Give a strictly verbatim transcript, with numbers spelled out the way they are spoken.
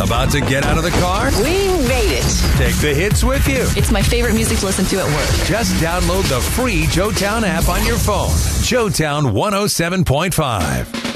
About to get out of the car? We made it. Take the hits with you. It's my favorite music to listen to at work. Just download the free Joetown app on your phone. Joetown one oh seven point five.